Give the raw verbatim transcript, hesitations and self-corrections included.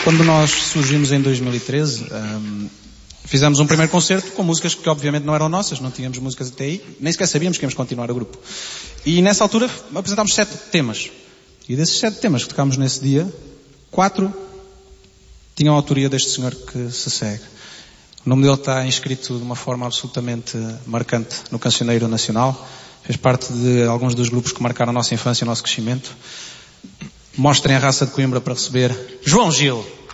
Quando nós surgimos em dois mil e treze, um, fizemos um primeiro concerto com músicas que obviamente não eram nossas, não tínhamos músicas até aí, nem sequer sabíamos que íamos continuar o grupo. E nessa altura apresentámos sete temas. E desses sete temas que tocámos nesse dia, quatro tinham a autoria deste senhor que se segue. O nome dele está inscrito de uma forma absolutamente marcante no Cancioneiro Nacional. Fez parte de alguns dos grupos que marcaram a nossa infância e o nosso crescimento. Mostrem a raça de Coimbra para receber João Gil.